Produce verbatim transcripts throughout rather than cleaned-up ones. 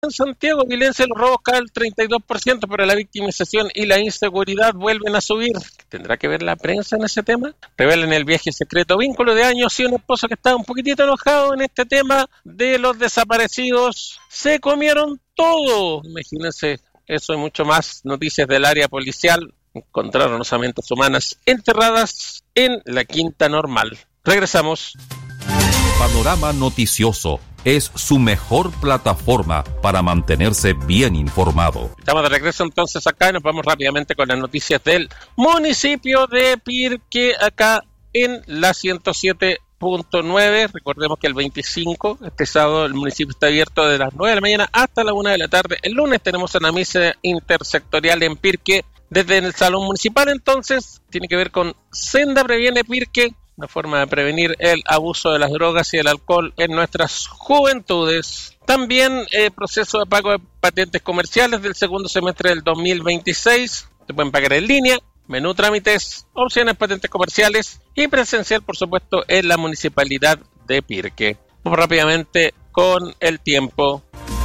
En Santiago, violencia y los robos caen al treinta y dos por ciento, pero la victimización y la inseguridad vuelven a subir. ¿Tendrá que ver la prensa en ese tema? Revelan el viaje secreto, vínculo de años y un esposo que estaba un poquitito enojado en este tema de los desaparecidos. Se comieron todo. Imagínense eso y mucho más. Noticias del área policial. Encontraron osamentas humanas enterradas en la Quinta Normal. Regresamos. Panorama Noticioso es su mejor plataforma para mantenerse bien informado. Estamos de regreso entonces acá y nos vamos rápidamente con las noticias del municipio de Pirque, acá en la ciento siete punto nueve. Recordemos que el veinticinco, este sábado, el municipio está abierto de las nueve de la mañana hasta la una de la tarde. El lunes tenemos una misa intersectorial en Pirque desde el Salón Municipal. Entonces, tiene que ver con Senda Previene Pirque, una forma de prevenir el abuso de las drogas y el alcohol en nuestras juventudes. También eh, proceso de pago de patentes comerciales del segundo semestre del dos mil veintiséis. Se pueden pagar en línea, menú trámites, opciones patentes comerciales y presencial, por supuesto, en la municipalidad de Pirque. Vamos rápidamente con el tiempo.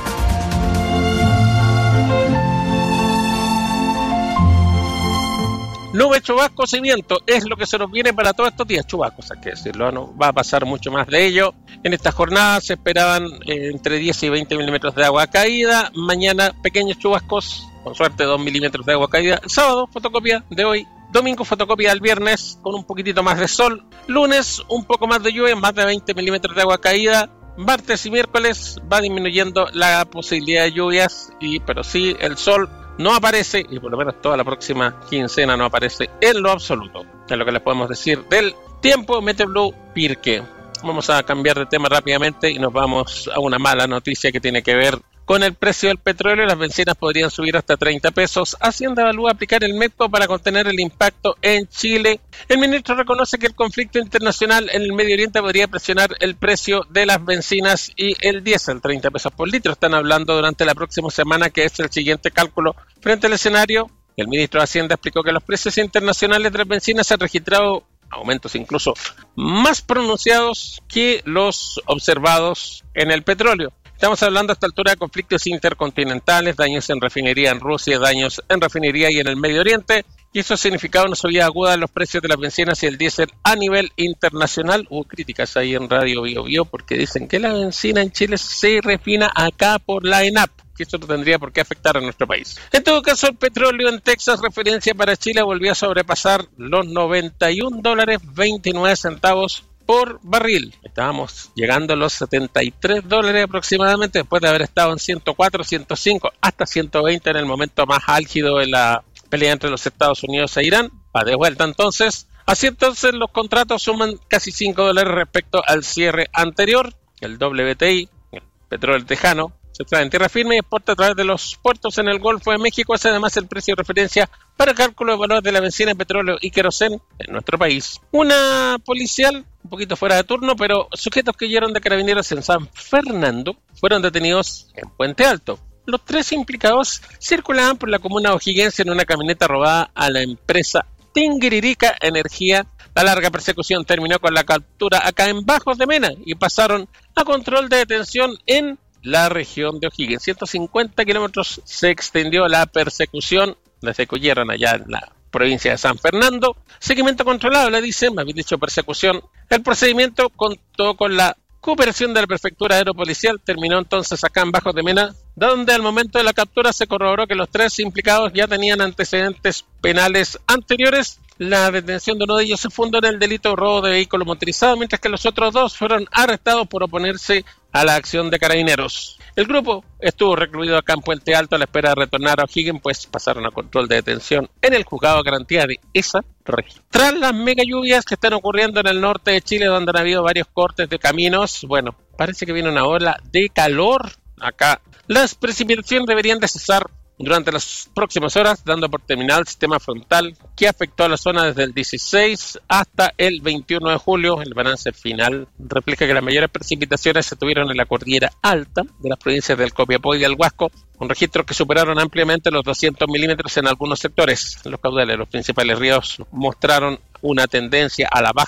Nubes, chubascos y viento es lo que se nos viene para todos estos días. Chubascos, hay que decirlo, no va a pasar mucho más de ello. En esta jornada se esperaban eh, entre diez y veinte milímetros de agua caída. Mañana pequeños chubascos, con suerte dos milímetros de agua caída. Sábado, fotocopia de hoy. Domingo, fotocopia del viernes con un poquitito más de sol. Lunes, un poco más de lluvia, más de veinte milímetros de agua caída. Martes y miércoles va disminuyendo la posibilidad de lluvias, y pero sí el sol no aparece, y por lo menos toda la próxima quincena no aparece en lo absoluto. Es lo que les podemos decir del tiempo Meteblue Pirque. Vamos a cambiar de tema rápidamente y nos vamos a una mala noticia que tiene que ver con el precio del petróleo. Las bencinas podrían subir hasta treinta pesos. Hacienda evalúa aplicar el MEPCO para contener el impacto en Chile. El ministro reconoce que el conflicto internacional en el Medio Oriente podría presionar el precio de las bencinas y el diésel, treinta pesos por litro. Están hablando durante la próxima semana, que es el siguiente cálculo frente al escenario. El ministro de Hacienda explicó que los precios internacionales de las bencinas han registrado aumentos incluso más pronunciados que los observados en el petróleo. Estamos hablando a esta altura de conflictos intercontinentales, daños en refinería en Rusia, daños en refinería y en el Medio Oriente, y eso ha significado una subida aguda en los precios de las bencinas y el diésel a nivel internacional. Hubo críticas ahí en Radio Bio Bio porque dicen que la bencina en Chile se refina acá por la ENAP, que esto no tendría por qué afectar a nuestro país. En todo caso, el petróleo en Texas, referencia para Chile, volvió a sobrepasar los noventa y un dólares veintinueve centavos por barril. Estábamos llegando a los setenta y tres dólares aproximadamente, después de haber estado en ciento cuatro, ciento cinco, hasta ciento veinte en el momento más álgido de la pelea entre los Estados Unidos e Irán. Va de vuelta entonces. Así entonces los contratos suman casi cinco dólares respecto al cierre anterior. El W T I, el petróleo tejano, se trae en tierra firme y exporta a través de los puertos en el Golfo de México. Es además el precio de referencia para el cálculo de valor de la bencina, petróleo y querosén en nuestro país. Una policial, un poquito fuera de turno, pero sujetos que huyeron de carabineros en San Fernando fueron detenidos en Puente Alto. Los tres implicados circulaban por la comuna O'Higgins en una camioneta robada a la empresa Tinguiririca Energía. La larga persecución terminó con la captura acá en Bajos de Mena y pasaron a control de detención en la región de O'Higgins. ciento cincuenta kilómetros se extendió la persecución desde que huyeron allá en la provincia de San Fernando. Seguimiento controlado, le dicen, me habéis dicho persecución. El procedimiento contó con la cooperación de la Prefectura Aeropolicial. Terminó entonces acá en Bajos de Mena, donde al momento de la captura se corroboró que los tres implicados ya tenían antecedentes penales anteriores. La detención de uno de ellos se fundó en el delito de robo de vehículo motorizado, mientras que los otros dos fueron arrestados por oponerse a la acción de carabineros. El grupo estuvo recluido acá en Puente Alto a la espera de retornar a O'Higgins, pues pasaron a control de detención en el juzgado de garantía de esa región. Tras las mega lluvias que están ocurriendo en el norte de Chile, donde han habido varios cortes de caminos, bueno, parece que viene una ola de calor acá. Las precipitaciones deberían de cesar durante las próximas horas, dando por terminado el sistema frontal que afectó a la zona desde el dieciséis hasta el veintiuno de julio. El balance final refleja que las mayores precipitaciones se tuvieron en la cordillera alta de las provincias del Copiapó y del Huasco, con registros que superaron ampliamente los doscientos milímetros en algunos sectores. Los caudales de los principales ríos mostraron una tendencia a la baja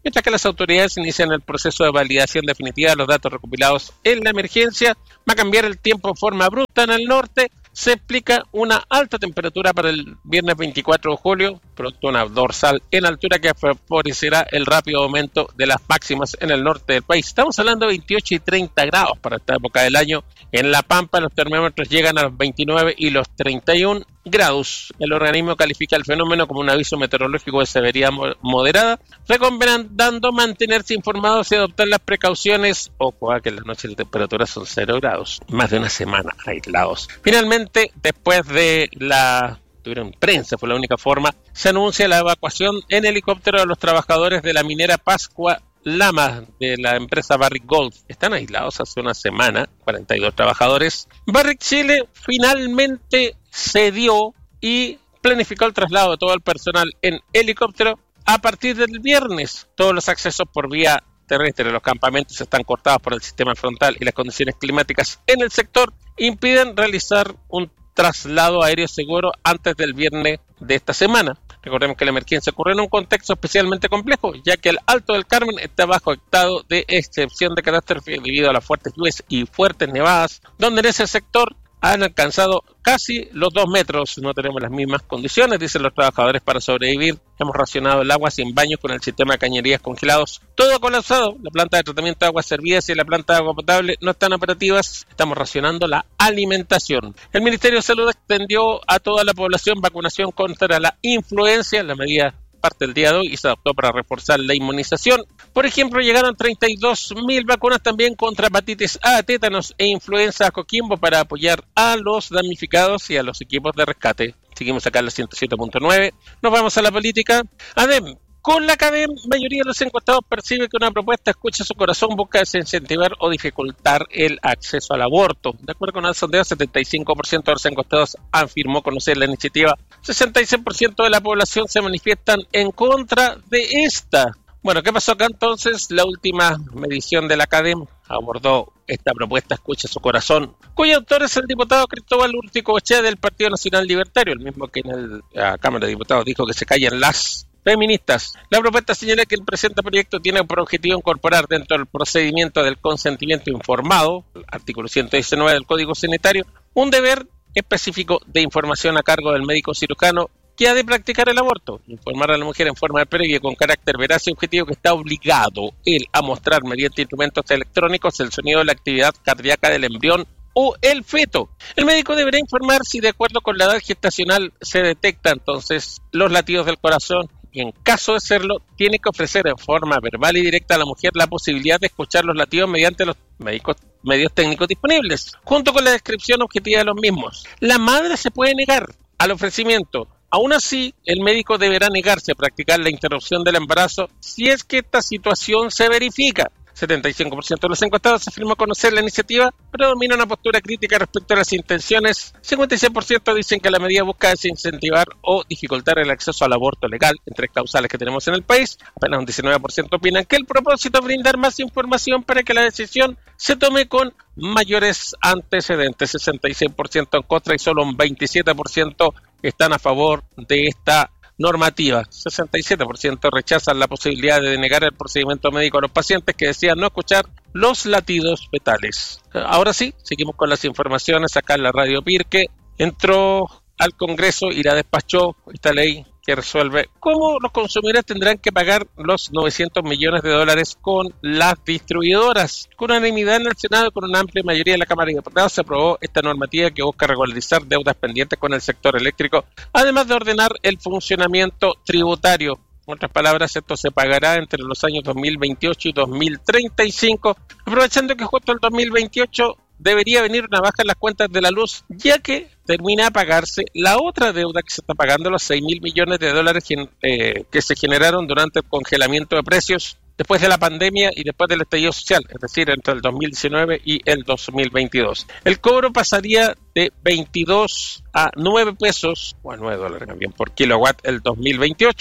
mientras que las autoridades inician el proceso de validación definitiva de los datos recopilados en la emergencia. Va a cambiar el tiempo en forma abrupta en el norte. Se explica una alta temperatura para el viernes veinticuatro de julio, producto de una dorsal en altura que favorecerá el rápido aumento de las máximas en el norte del país. Estamos hablando de veintiocho y treinta grados para esta época del año. En La Pampa los termómetros llegan a los veintinueve y los treinta y un grados. El organismo califica el fenómeno como un aviso meteorológico de severidad moderada, recomendando mantenerse informados y adoptar las precauciones. Ojo, a que en la noche las temperaturas son cero grados, más de una semana aislados. Finalmente, después de la tuvieron prensa, fue la única forma, se anuncia la evacuación en helicóptero de los trabajadores de la minera Pascua Lama de la empresa Barrick Gold. Están aislados hace una semana, cuarenta y dos trabajadores. Barrick Chile finalmente cedió y planificó el traslado de todo el personal en helicóptero a partir del viernes. Todos los accesos por vía terrestre a los campamentos están cortados por el sistema frontal y las condiciones climáticas en el sector impiden realizar un traslado aéreo seguro antes del viernes de esta semana. Recordemos que la emergencia ocurrió en un contexto especialmente complejo, ya que el Alto del Carmen está bajo estado de excepción de catástrofe debido a las fuertes lluvias y fuertes nevadas, donde en ese sector han alcanzado casi los dos metros. No tenemos las mismas condiciones, dicen los trabajadores, para sobrevivir. Hemos racionado el agua sin baños con el sistema de cañerías congelados. Todo colapsado. La planta de tratamiento de aguas servidas y la planta de agua potable no están operativas. Estamos racionando la alimentación. El Ministerio de Salud extendió a toda la población vacunación contra la influenza. La medida parte el día de hoy y se adoptó para reforzar la inmunización. Por ejemplo, llegaron treinta y dos mil vacunas también contra hepatitis A, tétanos e influenza a Coquimbo para apoyar a los damnificados y a los equipos de rescate. Seguimos acá en la ciento siete punto nueve. Nos vamos a la política. ADEM. Con la CADEM, mayoría de los encuestados percibe que una propuesta escucha su corazón, busca desincentivar o dificultar el acceso al aborto. De acuerdo con el sondeo, setenta y cinco por ciento de los encuestados afirmó conocer la iniciativa. sesenta y seis por ciento de la población se manifiestan en contra de esta. Bueno, ¿qué pasó acá entonces? La última medición de la CADEM abordó esta propuesta escucha su corazón, cuyo autor es el diputado Cristóbal Urticoechea del Partido Nacional Libertario, el mismo que en el, la Cámara de Diputados dijo que se callan las feministas. La propuesta señala que el presente proyecto tiene por objetivo incorporar dentro del procedimiento del consentimiento informado, artículo ciento diecinueve del Código Sanitario, un deber específico de información a cargo del médico cirujano que ha de practicar el aborto, informar a la mujer en forma previa con carácter veraz y objetivo que está obligado él a mostrar mediante instrumentos electrónicos el sonido de la actividad cardíaca del embrión o el feto. El médico deberá informar si de acuerdo con la edad gestacional se detecta entonces los latidos del corazón y en caso de serlo, tiene que ofrecer en forma verbal y directa a la mujer la posibilidad de escuchar los latidos mediante los médicos, medios técnicos disponibles, junto con la descripción objetiva de los mismos. La madre se puede negar al ofrecimiento. Aún así, el médico deberá negarse a practicar la interrupción del embarazo si es que esta situación se verifica. setenta y cinco por ciento de los encuestados afirmó conocer la iniciativa, pero domina una postura crítica respecto a las intenciones. cincuenta y seis por ciento dicen que la medida busca desincentivar o dificultar el acceso al aborto legal, entre causales que tenemos en el país. Apenas un diecinueve por ciento opinan que el propósito es brindar más información para que la decisión se tome con mayores antecedentes. sesenta y seis por ciento en contra y solo un veintisiete por ciento están a favor de esta normativa. sesenta y siete por ciento rechazan la posibilidad de denegar el procedimiento médico a los pacientes que desean no escuchar los latidos fetales. Ahora sí, seguimos con las informaciones acá en la Radio Pirque. Entró al Congreso y la despachó esta ley que resuelve cómo los consumidores tendrán que pagar los novecientos millones de dólares con las distribuidoras. Con unanimidad en el Senado, con una amplia mayoría de la Cámara de Diputados, se aprobó esta normativa que busca regularizar deudas pendientes con el sector eléctrico, además de ordenar el funcionamiento tributario. En otras palabras, esto se pagará entre los años dos mil veintiocho y dos mil treinta y cinco, aprovechando que justo el dos mil veintiocho debería venir una baja en las cuentas de la luz, ya que termina a pagarse la otra deuda que se está pagando, los seis mil millones de dólares que, eh, que se generaron durante el congelamiento de precios después de la pandemia y después del estallido social, es decir, entre el dos mil diecinueve y el dos mil veintidós. El cobro pasaría de veintidós a nueve pesos, o a nueve dólares también por kilowatt el dos mil veintiocho,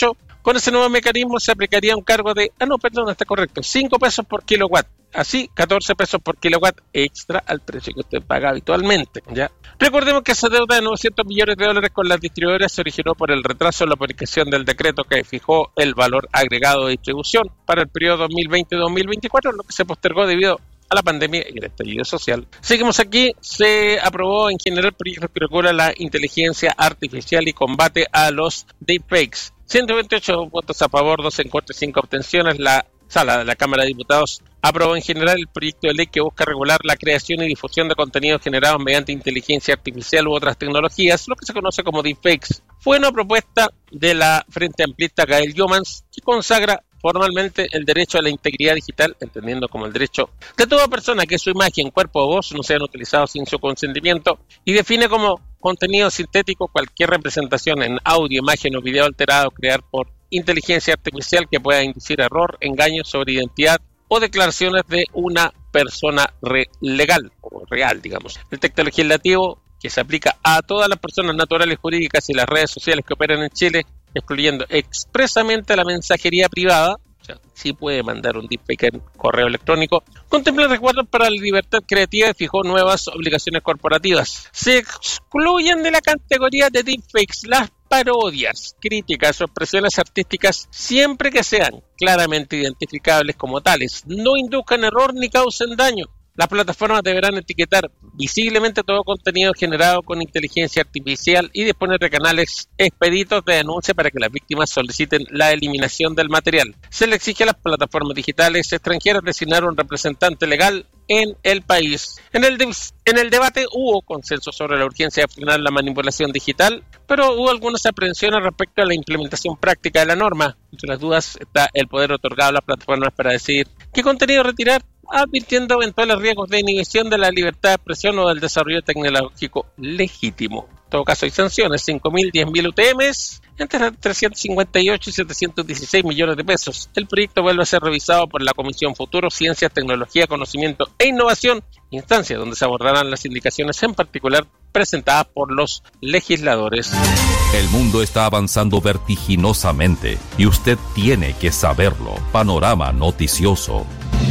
Con ese nuevo mecanismo se aplicaría un cargo de, ah no, perdón, está correcto, cinco pesos por kilowatt. Así, catorce pesos por kilowatt extra al precio que usted paga habitualmente, ¿ya? Recordemos que esa deuda de novecientos millones de dólares con las distribuidoras se originó por el retraso en la aplicación del decreto que fijó el valor agregado de distribución para el periodo dos mil veinte dos mil veinticuatro, lo que se postergó debido a la pandemia y el estallido social. Seguimos aquí, se aprobó en general proyectos que regula la inteligencia artificial y combate a los deepfakes. ciento veintiocho votos a favor, dos en contra y cinco abstenciones. La Sala de la Cámara de Diputados aprobó en general el proyecto de ley que busca regular la creación y difusión de contenidos generados mediante inteligencia artificial u otras tecnologías, lo que se conoce como deepfakes. Fue una propuesta de la Frente Amplista Gael Jomans que consagra formalmente el derecho a la integridad digital, entendiendo como el derecho de toda persona que su imagen, cuerpo o voz no sean utilizados sin su consentimiento, y define como contenido sintético cualquier representación en audio, imagen o video alterado crear por inteligencia artificial que pueda inducir error, engaño sobre identidad o declaraciones de una persona re- legal o real, digamos. El texto legislativo que se aplica a todas las personas naturales jurídicas y las redes sociales que operan en Chile, excluyendo expresamente la mensajería privada, o sea, sí puede mandar un deepfake en correo electrónico, contempla resguardos para la libertad creativa y fijó nuevas obligaciones corporativas. Se excluyen de la categoría de deepfakes las parodias, críticas o expresiones artísticas siempre que sean claramente identificables como tales, no induzcan error ni causen daño. Las plataformas deberán etiquetar visiblemente todo contenido generado con inteligencia artificial y disponer de canales expeditos de denuncia para que las víctimas soliciten la eliminación del material. Se le exige a las plataformas digitales extranjeras designar un representante legal en el país. En el, de- en el debate hubo consenso sobre la urgencia de frenar la manipulación digital, pero hubo algunas aprehensiones respecto a la implementación práctica de la norma. Entre las dudas está el poder otorgado a las plataformas para decidir qué contenido retirar, advirtiendo eventuales riesgos de inhibición de la libertad de expresión o del desarrollo tecnológico legítimo. En todo caso hay sanciones, cinco mil, diez mil U T Ms, entre trescientos cincuenta y ocho y setecientos dieciséis millones de pesos. El proyecto vuelve a ser revisado por la Comisión Futuro, Ciencias, Tecnología, Conocimiento e Innovación, instancia donde se abordarán las indicaciones en particular presentadas por los legisladores. El mundo está avanzando vertiginosamente y usted tiene que saberlo. Panorama Noticioso.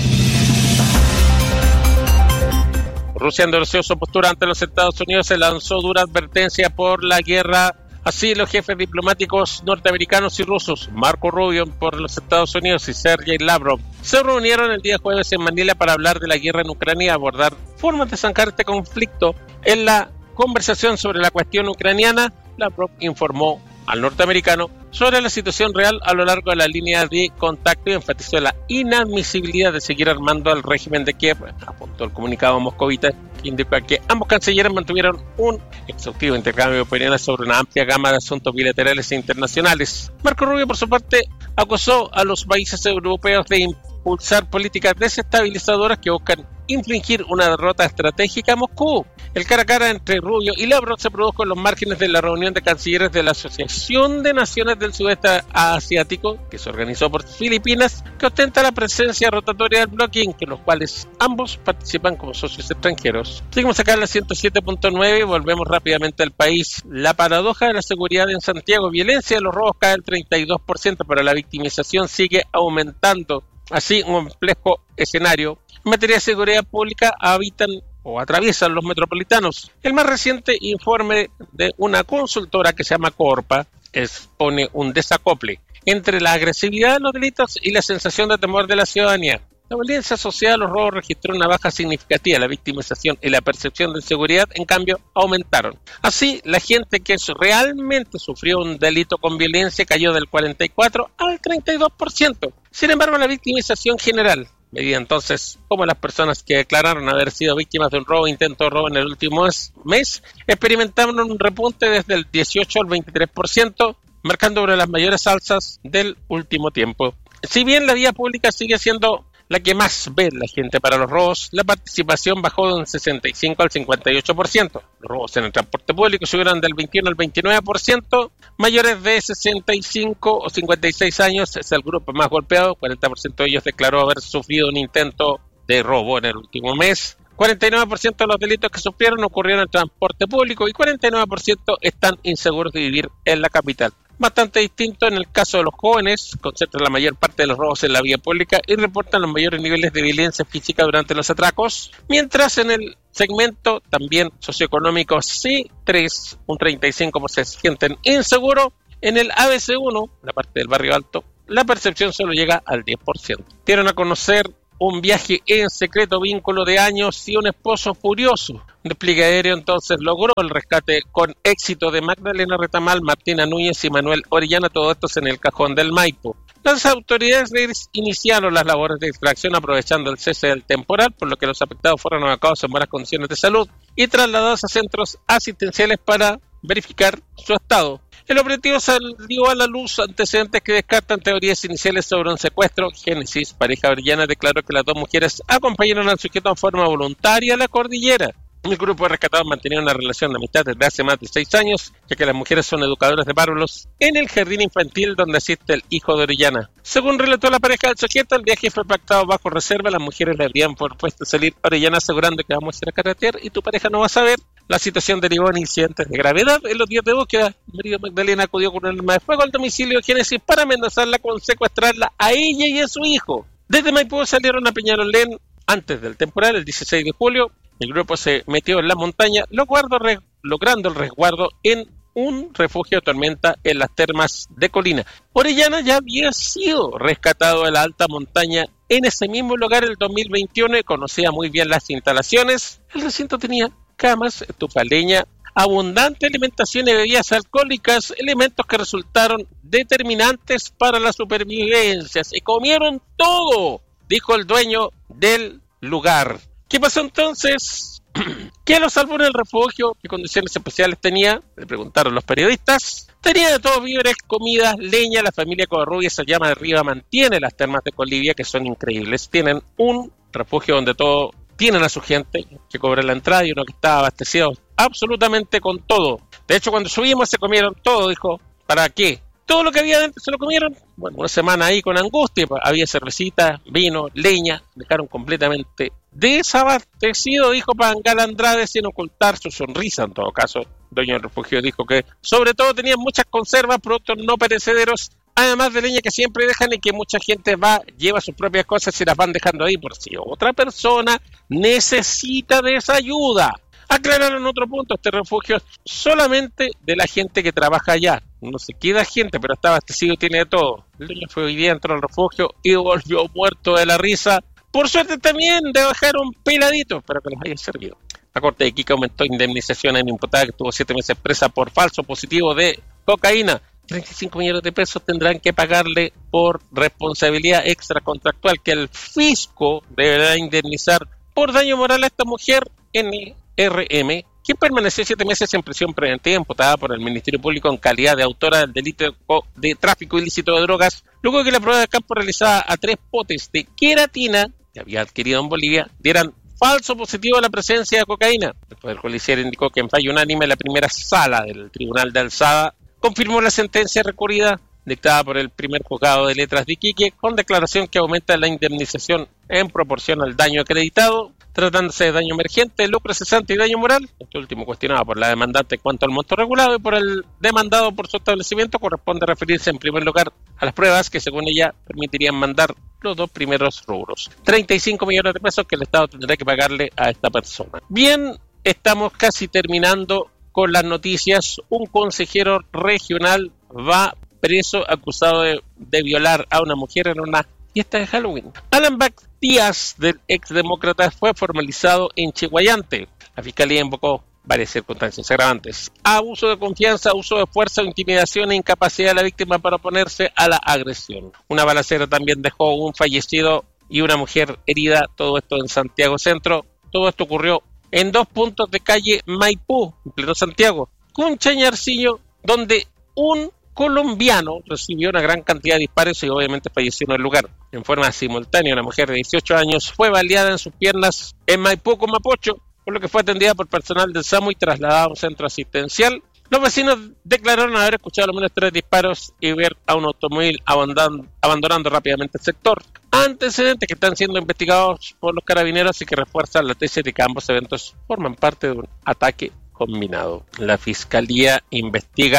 Rusia endureció su postura ante los Estados Unidos, se lanzó dura advertencia por la guerra. Así, los jefes diplomáticos norteamericanos y rusos, Marco Rubio por los Estados Unidos y Sergei Lavrov, se reunieron el día jueves en Manila para hablar de la guerra en Ucrania y abordar formas de zanjar este conflicto. En la conversación sobre la cuestión ucraniana, Lavrov informó al norteamericano sobre la situación real a lo largo de la línea de contacto y enfatizó la inadmisibilidad de seguir armando al régimen de Kiev. Apuntó el comunicado moscovita que indica que ambos cancilleres mantuvieron un exhaustivo intercambio de opiniones sobre una amplia gama de asuntos bilaterales e internacionales. Marco Rubio, por su parte, acusó a los países europeos de impulsar políticas desestabilizadoras que buscan infligir una derrota estratégica a Moscú. El cara a cara entre Rubio y Lavrov se produjo en los márgenes de la reunión de cancilleres de la Asociación de Naciones del Sudeste Asiático, que se organizó por Filipinas, que ostenta la presencia rotatoria del bloque, en que los cuales ambos participan como socios extranjeros. Seguimos acá en la ciento siete punto nueve y volvemos rápidamente al país. La paradoja de la seguridad en Santiago: violencia de los robos cae al treinta y dos por ciento, pero la victimización sigue aumentando. Así, un complejo escenario en materia de seguridad pública habitan o atraviesan los metropolitanos. El más reciente informe de una consultora que se llama Corpa expone un desacople entre la agresividad de los delitos y la sensación de temor de la ciudadanía. La violencia asociada a los robos registró una baja significativa. La victimización y la percepción de seguridad, en cambio, aumentaron. Así, la gente que realmente sufrió un delito con violencia cayó del cuarenta y cuatro al treinta y dos por ciento. Sin embargo, la victimización general, medida entonces como las personas que declararon haber sido víctimas de un robo o intento de robo en el último mes, experimentaron un repunte desde el dieciocho al veintitrés por ciento, marcando una de las mayores alzas del último tiempo. Si bien la vía pública sigue siendo la que más ve la gente para los robos, la participación bajó de un sesenta y cinco al cincuenta y ocho por ciento. Los robos en el transporte público subieron del veintiuno al veintinueve por ciento. Mayores de sesenta y cinco o cincuenta y seis años es el grupo más golpeado. cuarenta por ciento de ellos declaró haber sufrido un intento de robo en el último mes. cuarenta y nueve por ciento de los delitos que sufrieron ocurrieron en el transporte público y cuarenta y nueve por ciento están inseguros de vivir en la capital. bastante distinto. En el caso de los jóvenes, concentran la mayor parte de los robos en la vía pública y reportan los mayores niveles de violencia física durante los atracos, mientras en el segmento también socioeconómico C tres, un treinta y cinco por ciento se sienten inseguros. En el A B C uno, la parte del barrio alto, la percepción solo llega al diez por ciento. Dieron a conocer un viaje en secreto, vínculo de años y un esposo furioso. Un despliegue aéreo entonces logró el rescate con éxito de Magdalena Retamal, Martina Núñez y Manuel Orellana, todo esto en el Cajón del Maipo. Las autoridades iniciaron las labores de extracción aprovechando el cese del temporal, por lo que los afectados fueron evacuados en buenas condiciones de salud y trasladados a centros asistenciales para verificar su estado. El operativo salió a la luz antecedentes que descartan teorías iniciales sobre un secuestro. Génesis, pareja orellana, declaró que las dos mujeres acompañaron al sujeto en forma voluntaria a la cordillera. El grupo de rescatados mantenía una relación de amistad desde hace más de seis años, ya que las mujeres son educadoras de párvulos en el jardín infantil donde asiste el hijo de Orellana. Según relató la pareja del sujeto, el viaje fue pactado bajo reserva. Las mujeres le habían propuesto salir a Orellana asegurando que vamos a ir a carretear y tu pareja no va a saber. La situación derivó en incidentes de gravedad. En los días de búsqueda, el marido Magdalena acudió con un arma de fuego al domicilio de Génesis para amenazarla con secuestrarla a ella y a su hijo. Desde Maipú salieron a Peñalolén antes del temporal, el dieciséis de julio. El grupo se metió en la montaña, logrando, logrando el resguardo en un refugio de tormenta en las termas de Colina. Orellana ya había sido rescatado de la alta montaña en ese mismo lugar el dos mil veintiuno y conocía muy bien las instalaciones. El recinto tenía camas, estufa leña, abundante alimentación y bebidas alcohólicas, elementos que resultaron determinantes para la supervivencia. Se comieron todo, dijo el dueño del lugar. ¿Qué pasó entonces? ¿Qué lo salvó en el refugio? ¿Qué condiciones especiales tenía? Le preguntaron los periodistas. Tenía de todo: víveres, comidas, leña. La familia Covarrubias, se llama Arriba, mantiene las termas de Colivia, que son increíbles. Tienen un refugio donde todo, tienen a su gente que cobra la entrada y uno que está abastecido absolutamente con todo. De hecho, cuando subimos se comieron todo, dijo. ¿Para qué? Todo lo que había dentro se lo comieron. Bueno, una semana ahí con angustia. Había cervecita, vino, leña. Dejaron completamente desabastecido, dijo Pangal Andrade, sin ocultar su sonrisa. En todo caso, el dueño del refugio dijo que sobre todo tenían muchas conservas, productos no perecederos, además de leña que siempre dejan y que mucha gente va, lleva sus propias cosas y las van dejando ahí por si otra persona necesita de esa ayuda. Aclararon otro punto: este refugio es solamente de la gente que trabaja allá. No se queda gente, pero está abastecido y tiene de todo. El dueño fue hoy día, entró al refugio y volvió muerto de la risa. Por suerte también dejaron peladitos para que les haya servido. La Corte de Iquique aumentó indemnización a una imputada que estuvo siete meses presa por falso positivo de cocaína. treinta y cinco millones de pesos tendrán que pagarle por responsabilidad extracontractual que el fisco deberá indemnizar por daño moral a esta mujer N R M, quien permaneció siete meses en prisión preventiva imputada por el Ministerio Público en calidad de autora del delito de tráfico ilícito de drogas, luego de que la prueba de campo realizada a tres potes de queratina que había adquirido en Bolivia dieran falso positivo a la presencia de cocaína. El Poder Judicial indicó que en fallo unánime la primera sala del Tribunal de Alzada confirmó la sentencia recurrida dictada por el primer juzgado de letras de Iquique, con declaración que aumenta la indemnización en proporción al daño acreditado, tratándose de daño emergente, lucro cesante y daño moral. Este último cuestionado por la demandante en cuanto al monto regulado, y por el demandado por su establecimiento corresponde referirse en primer lugar a las pruebas que según ella permitirían mandar los dos primeros rubros. treinta y cinco millones de pesos que el Estado tendrá que pagarle a esta persona. Bien, estamos casi terminando con las noticias. Un consejero regional va preso acusado de, de violar a una mujer en una fiesta de Halloween. Alan Bach Díaz, del exdemócrata, fue formalizado en Chiguayante. La fiscalía invocó varias circunstancias agravantes: abuso de confianza, uso de fuerza, intimidación e incapacidad de la víctima para oponerse a la agresión. Una balacera también dejó un fallecido y una mujer herida, todo esto en Santiago Centro. Todo esto ocurrió en dos puntos de calle Maipú, en pleno Santiago, Concha y Arcillo, donde un colombiano recibió una gran cantidad de disparos y obviamente falleció en el lugar. En forma simultánea, una mujer de dieciocho años fue baleada en sus piernas en Maipú con Mapocho, por lo que fue atendida por personal del SAMU y trasladada a un centro asistencial. Los vecinos declararon haber escuchado al menos tres disparos y ver a un automóvil abandonando, abandonando rápidamente el sector. Antecedentes que están siendo investigados por los carabineros y que refuerzan la tesis de que ambos eventos forman parte de un ataque combinado. La fiscalía investiga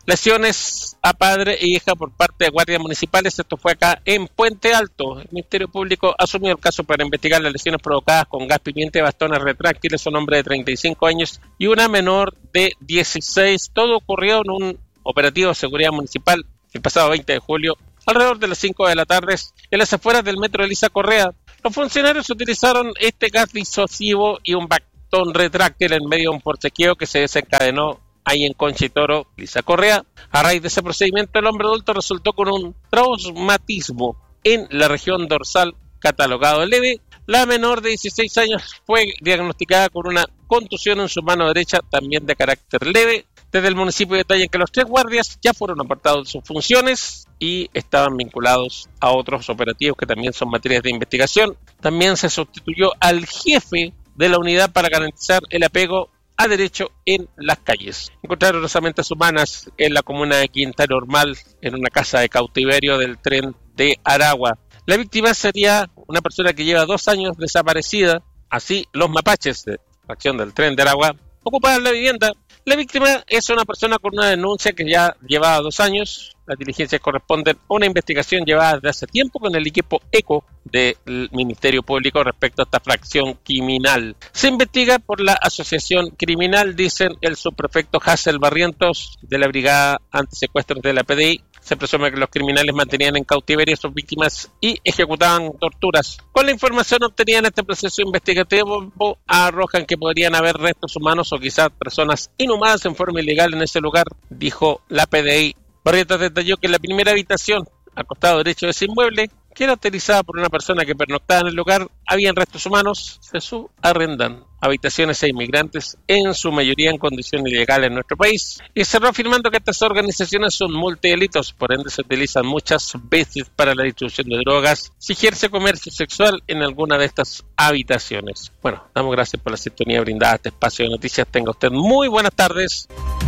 lesiones a padre e hija por parte de guardias municipales. Esto fue acá en Puente Alto. El Ministerio Público asumió el caso para investigar las lesiones provocadas con gas pimienta y bastones retráctiles a un hombre de treinta y cinco años y una menor de dieciséis. Todo ocurrió en un operativo de seguridad municipal el pasado veinte de julio, alrededor de las cinco de la tarde, en las afueras del metro Elisa Correa. Los funcionarios utilizaron este gas disuasivo y un bastón retráctil en medio de un forcejeo que se desencadenó ahí en Concha y Toro, Elisa Correa. A raíz de ese procedimiento, el hombre adulto resultó con un traumatismo en la región dorsal catalogado leve. La menor de dieciséis años fue diagnosticada con una contusión en su mano derecha, también de carácter leve. Desde el municipio detallan que los tres guardias ya fueron apartados de sus funciones y estaban vinculados a otros operativos que también son materias de investigación. También se sustituyó al jefe de la unidad para garantizar el apego a derecho en las calles. Encontraron herramientas humanas en la comuna de Quinta Normal, en una casa de cautiverio del tren de Aragua. La víctima sería una persona que lleva dos años desaparecida. Así, los mapaches de la acción del tren de Aragua ocupaban la vivienda. La víctima es una persona con una denuncia que ya llevaba dos años. Las diligencias corresponden a una investigación llevada desde hace tiempo con el equipo ECO del Ministerio Público respecto a esta fracción criminal. Se investiga por la asociación criminal, dicen el subprefecto Hassel Barrientos de la Brigada Antisecuestros de la P D I. Se presume que los criminales mantenían en cautiverio a sus víctimas y ejecutaban torturas. Con la información obtenida en este proceso investigativo, arrojan que podrían haber restos humanos o quizás personas inhumadas en forma ilegal en ese lugar, dijo la P D I. Barrientos detalló que en la primera habitación, al costado derecho de ese inmueble, que era utilizada por una persona que pernoctaba en el lugar, habían restos humanos. Se subarrendan habitaciones a inmigrantes, en su mayoría en condición ilegal en nuestro país. Y cerró afirmando que estas organizaciones son multidelitos, por ende se utilizan muchas veces para la distribución de drogas. Se ejerce comercio sexual en alguna de estas habitaciones. Bueno, damos gracias por la sintonía brindada a este espacio de noticias. Tenga usted muy buenas tardes.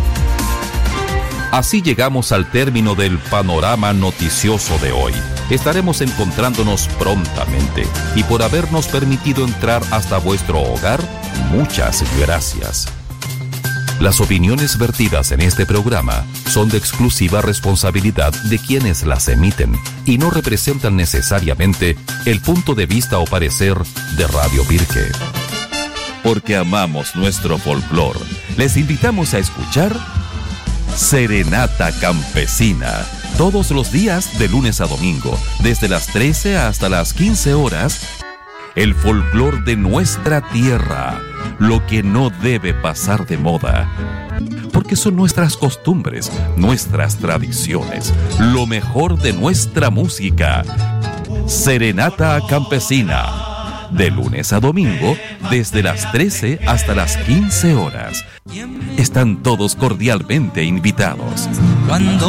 Así llegamos al término del panorama noticioso de hoy. Estaremos encontrándonos prontamente y por habernos permitido entrar hasta vuestro hogar, muchas gracias. Las opiniones vertidas en este programa son de exclusiva responsabilidad de quienes las emiten y no representan necesariamente el punto de vista o parecer de Radio Pirque. Porque amamos nuestro folclor, les invitamos a escuchar Serenata Campesina, todos los días de lunes a domingo, desde las trece hasta las quince horas, el folclor de nuestra tierra, lo que no debe pasar de moda, porque son nuestras costumbres, nuestras tradiciones, lo mejor de nuestra música. Serenata Campesina, de lunes a domingo, desde las trece hasta las quince horas. Están todos cordialmente invitados. Cuando